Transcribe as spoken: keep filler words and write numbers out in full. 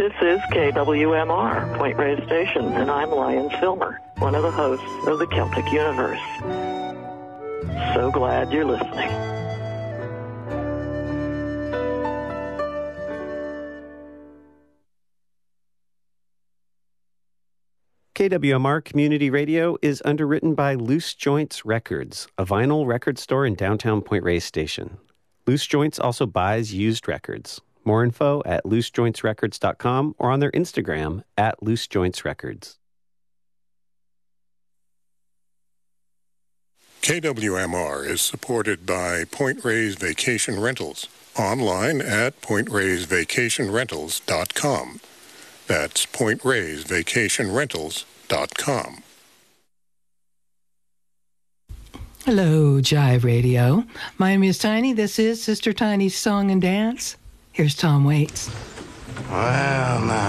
This is K W M R, Point Reyes Station, and I'm Lion Filmer, one of the hosts of the Celtic Universe. So glad you're listening. K W M R Community Radio is underwritten by Loose Joints Records, a vinyl record store in downtown Point Reyes Station. Loose Joints also buys used records. More info at loose joints records dot com or on their Instagram at loose joints records. K W M R is supported by Point Reyes Vacation Rentals, online at point reyes vacation rentals dot com. That's point reyes vacation rentals dot com. Hello, Jive Radio. My name is Tiny. This is Sister Tiny's Song and Dance. Here's Tom Waits. Well, now.